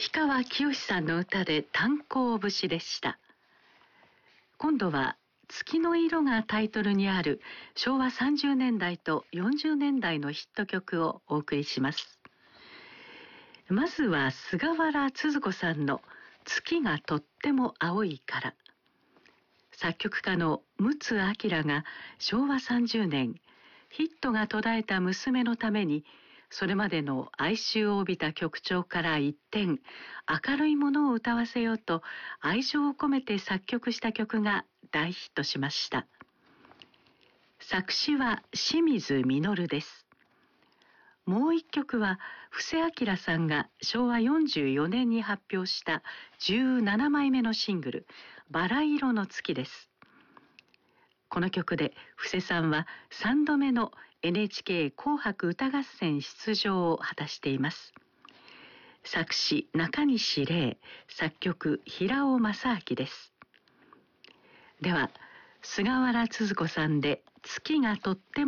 氷川きよしさんの歌で炭鉱節でした。今度は月の色がタイトルにある昭和30年代と40年代のヒット曲をお送りします。まずは菅原都子さんの月がとっても青いから。作曲家の陸奥明が昭和30年ヒットが途絶えた娘のためにそれまでの哀愁を帯びた曲調から一転、明るいものを歌わせようと愛情を込めて作曲した曲が大ヒットしました。作詞は清水稔です。もう一曲は布施明さんが昭和44年に発表した17枚目のシングル「バラ色の月」です。この曲で布施さんは3度目の NHK 紅白歌合戦出場を果たしています。作詞中西礼、作曲平尾正明です。では菅原都子さんで月がとっても